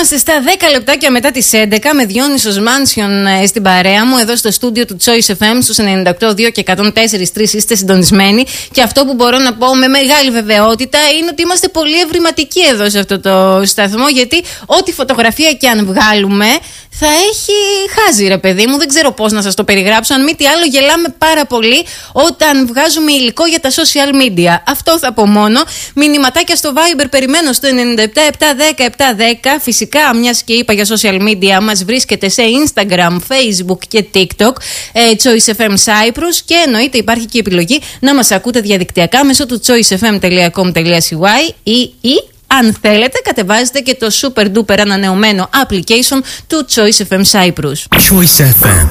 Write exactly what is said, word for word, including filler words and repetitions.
Είμαστε στα δέκα λεπτάκια μετά τις έντεκα με Διόνυσος Μάνσιον ε, στην παρέα μου, εδώ στο στούντιο του Choice εφ εμ στους ενενήντα οκτώ κόμμα δύο και εκατόν τέσσερα κόμμα τρία είστε συντονισμένοι. Και αυτό που μπορώ να πω με μεγάλη βεβαιότητα είναι ότι είμαστε πολύ ευρηματικοί εδώ σε αυτό το σταθμό, γιατί ό,τι φωτογραφία και αν βγάλουμε θα έχει χάζει, ρε παιδί μου. Δεν ξέρω πώς να σας το περιγράψω. Αν μη τι άλλο, γελάμε πάρα πολύ όταν βγάζουμε υλικό για τα social media. Αυτό θα πω μόνο. Μηνυματάκια στο Viber περιμένω στο ενενήντα επτά επτά δέκα επτά δέκα. Φυσικά, μιας και είπα για social media, μας βρίσκεται σε Instagram, Facebook και TikTok, ε, Choice εφ εμ Cyprus, και εννοείται υπάρχει και η επιλογή να μας ακούτε διαδικτυακά μέσω του choice f m dot com dot c y ή, ή αν θέλετε, κατεβάζετε και το super duper ανανεωμένο application του Choice εφ εμ Cyprus. Choice εφ εμ.